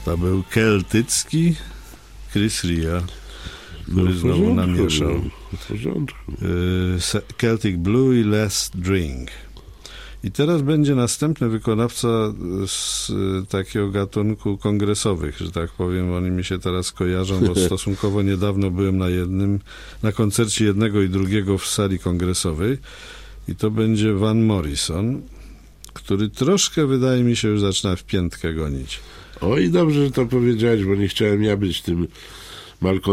To był keltycki Chris Rea, który znowu namieszał. W porządku. Celtic Blue i Last Drink. I teraz będzie następny wykonawca z takiego gatunku kongresowych, że tak powiem. Oni mi się teraz kojarzą, bo stosunkowo niedawno byłem na koncercie jednego i drugiego w sali kongresowej. I to będzie Van Morrison, który troszkę, wydaje mi się, już zaczyna w piętkę gonić. Oj, dobrze, że to powiedziałeś, bo nie chciałem ja być tym Malcolm